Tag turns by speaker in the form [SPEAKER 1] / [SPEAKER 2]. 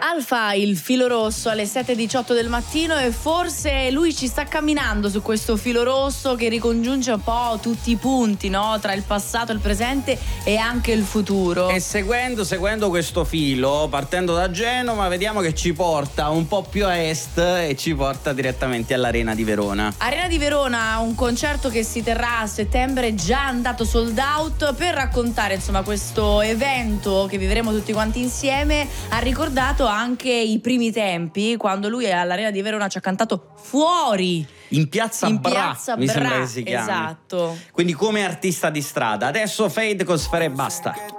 [SPEAKER 1] Alfa, il filo rosso alle 7:18 del mattino, e forse lui ci sta camminando su questo filo rosso che ricongiunge un po' tutti i punti, no? Tra il passato, il presente e anche il futuro.
[SPEAKER 2] E seguendo questo filo, partendo da Genova, vediamo che ci porta un po' più a est e ci porta direttamente all'Arena di Verona.
[SPEAKER 1] Arena di Verona, un concerto che si terrà a settembre, già andato sold out. Per raccontare insomma questo evento che vivremo tutti quanti insieme, ha ricordato anche i primi tempi, quando lui all'Arena di Verona ci ha cantato fuori
[SPEAKER 2] In piazza Bra, mi sembra che si chiami.
[SPEAKER 1] Esatto.
[SPEAKER 2] Quindi come artista di strada. Adesso Fade con Sfera e Basta.